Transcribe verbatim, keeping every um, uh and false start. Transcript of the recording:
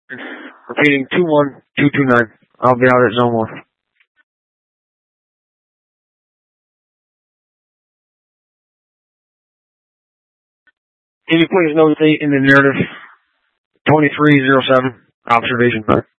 Repeating, two one two two nine. I'll be out at zone one. Can you please note date in the narrative? twenty-three oh seven. Observation.